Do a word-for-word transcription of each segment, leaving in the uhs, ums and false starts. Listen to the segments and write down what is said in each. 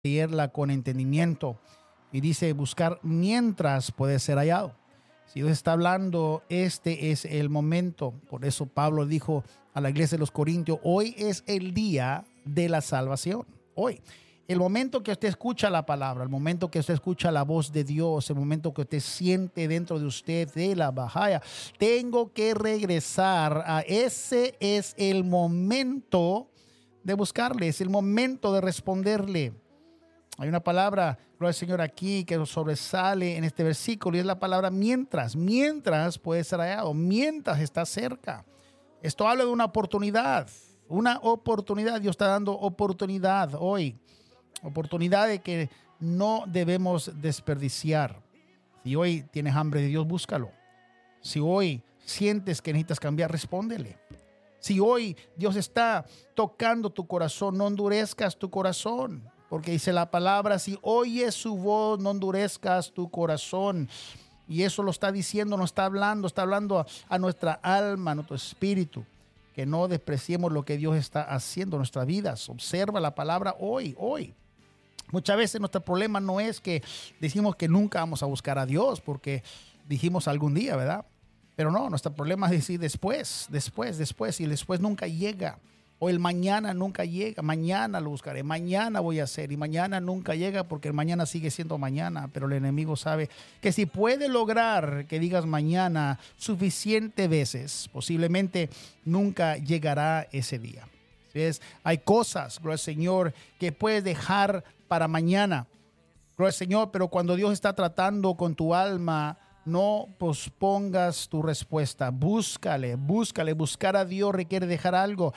leerla con entendimiento. Y dice buscar mientras puede ser hallado. Si Dios está hablando, este es el momento. Por eso Pablo dijo a la iglesia de los Corintios, hoy es el día de la salvación. Hoy. El momento que usted escucha la palabra, el momento que usted escucha la voz de Dios, el momento que usted siente dentro de usted de la bajaya, tengo que regresar a ese es el momento de buscarle, es el momento de responderle. Hay una palabra, gloria al Señor, aquí que sobresale en este versículo y es la palabra mientras. Mientras puede ser hallado, mientras está cerca. Esto habla de una oportunidad, una oportunidad. Dios está dando oportunidad hoy. Oportunidad de que no debemos desperdiciar. Si hoy tienes hambre de Dios, búscalo. Si hoy sientes que necesitas cambiar, respóndele. Si hoy Dios está tocando tu corazón, no endurezcas tu corazón. Porque dice la palabra, si oyes su voz, no endurezcas tu corazón. Y eso lo está diciendo, no está hablando, está hablando a, a nuestra alma, a nuestro espíritu. Que no despreciemos lo que Dios está haciendo en nuestras vidas. Observa la palabra hoy, hoy. Muchas veces nuestro problema no es que decimos que nunca vamos a buscar a Dios porque dijimos algún día, ¿verdad? Pero no, nuestro problema es decir después, después, después y el después nunca llega. O el mañana nunca llega, mañana lo buscaré, mañana voy a hacer y mañana nunca llega porque el mañana sigue siendo mañana, pero el enemigo sabe que si puede lograr que digas mañana suficientes veces, posiblemente nunca llegará ese día. ¿Ves? Hay cosas, gloria al Señor, que puedes dejar para mañana, gloria al Señor, pero cuando Dios está tratando con tu alma, no pospongas tu respuesta. Búscale, búscale. Buscar a Dios requiere dejar algo.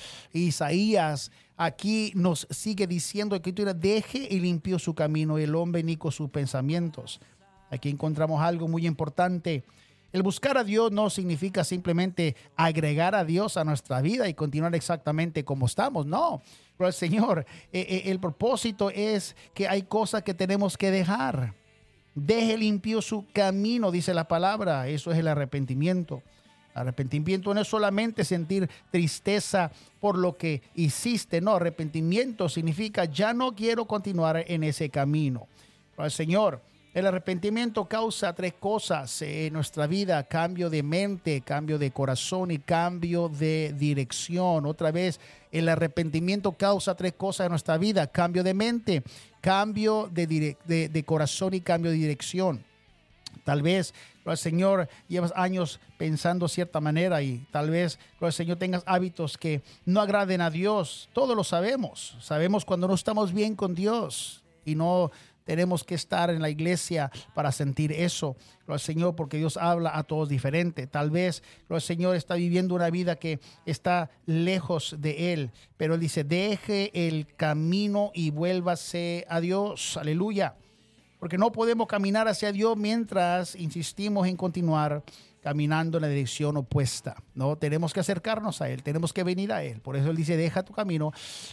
Isaías aquí nos sigue diciendo que deje y limpió su camino y el hombre inicuo sus pensamientos. Aquí encontramos algo muy importante. El buscar a Dios no significa simplemente agregar a Dios a nuestra vida y continuar exactamente como estamos. No, pero el Señor, eh, eh, el propósito es que hay cosas que tenemos que dejar. Deje limpio su camino, dice la palabra. Eso es el arrepentimiento. Arrepentimiento no es solamente sentir tristeza por lo que hiciste. No, arrepentimiento significa ya no quiero continuar en ese camino. Pero el Señor, el arrepentimiento causa tres cosas en nuestra vida: cambio de mente, cambio de corazón y cambio de dirección. Otra vez, el arrepentimiento causa tres cosas en nuestra vida: cambio de mente, cambio de, dire- de, de corazón y cambio de dirección. Tal vez, el Señor, llevas años pensando cierta manera y tal vez, el Señor, tengas hábitos que no agraden a Dios. Todos lo sabemos. Sabemos cuando no estamos bien con Dios y no tenemos que estar en la iglesia para sentir eso, el Señor, porque Dios habla a todos diferente. Tal vez el Señor está viviendo una vida que está lejos de Él, pero Él dice, deje el camino y vuélvase a Dios. Aleluya. Porque no podemos caminar hacia Dios mientras insistimos en continuar caminando en la dirección opuesta. No, tenemos que acercarnos a Él, tenemos que venir a Él. Por eso Él dice, deja tu camino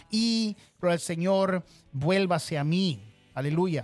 y pero el Señor, vuélvase a mí. Aleluya.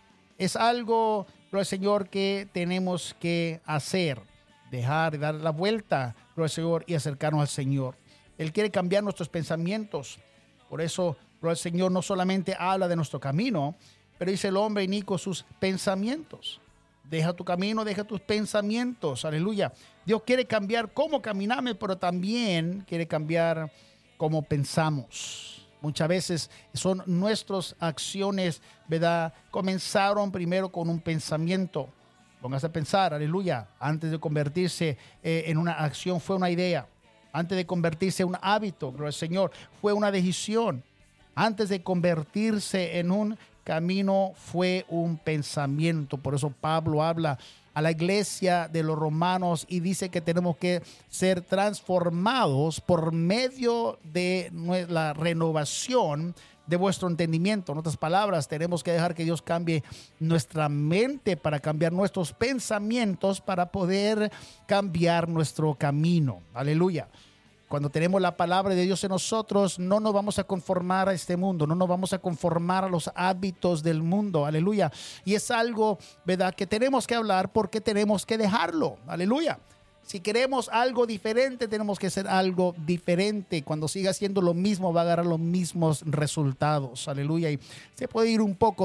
Es algo, gloria al Señor, que tenemos que hacer. Dejar, dar la vuelta, gloria al Señor, y acercarnos al Señor. Él quiere cambiar nuestros pensamientos. Por eso, gloria al Señor, no solamente habla de nuestro camino, pero dice el hombre inicuo sus pensamientos. Deja tu camino, deja tus pensamientos. Aleluya. Dios quiere cambiar cómo caminamos, pero también quiere cambiar cómo pensamos. Muchas veces son nuestras acciones, ¿verdad? Comenzaron primero con un pensamiento. Póngase a pensar, aleluya. Antes de convertirse eh, en una acción, fue una idea. Antes de convertirse en un hábito, gloria al Señor, fue una decisión. Antes de convertirse en un camino, fue un pensamiento. Por eso Pablo habla a la iglesia de los romanos y dice que tenemos que ser transformados por medio de la renovación de vuestro entendimiento. En otras palabras, tenemos que dejar que Dios cambie nuestra mente para cambiar nuestros pensamientos, para poder cambiar nuestro camino. Aleluya. Cuando tenemos la palabra de Dios en nosotros, no nos vamos a conformar a este mundo, no nos vamos a conformar a los hábitos del mundo, aleluya. Y es algo, ¿verdad?, que tenemos que hablar porque tenemos que dejarlo, aleluya. Si queremos algo diferente, tenemos que hacer algo diferente. Cuando siga haciendo lo mismo, va a agarrar los mismos resultados. Aleluya. Y se puede ir un poco